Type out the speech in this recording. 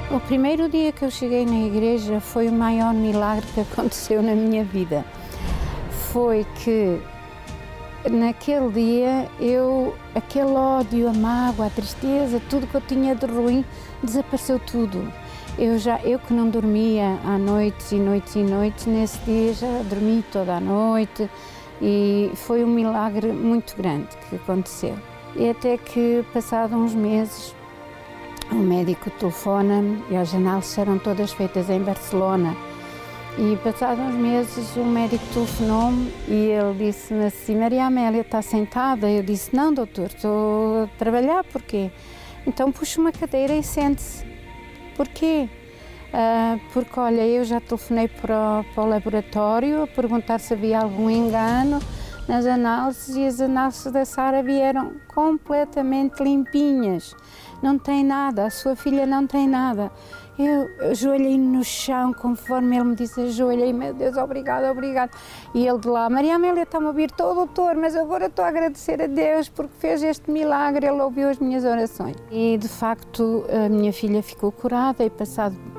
O primeiro dia que eu cheguei na igreja foi o maior milagre que aconteceu na minha vida. Foi que naquele dia aquele ódio, a mágoa, a tristeza, tudo que eu tinha de ruim, desapareceu tudo. Eu que não dormia há noites e noites e noites, nesse dia já dormi toda a noite e foi um milagre muito grande que aconteceu. E até que, passados uns meses, o médico telefona-me e as análises eram todas feitas em Barcelona. E passados uns meses o médico telefonou-me e ele disse-me assim: Maria Amélia, está sentada? Eu disse: não, doutor, estou a trabalhar. Porquê? Então puxa uma cadeira e sente-se. Porquê? Porque, olha, eu já telefonei para o laboratório a perguntar se havia algum engano nas análises e as análises da Sara vieram completamente limpinhas. Não tem nada, a sua filha não tem nada. Eu ajoelhei no chão, conforme ele me disse, ajoelhei, meu Deus, obrigado, obrigado. E ele de lá: Maria Amélia, está-me a ouvir? Estou, doutor, mas agora estou a agradecer a Deus porque fez este milagre, ele ouviu as minhas orações. E de facto a minha filha ficou curada e passado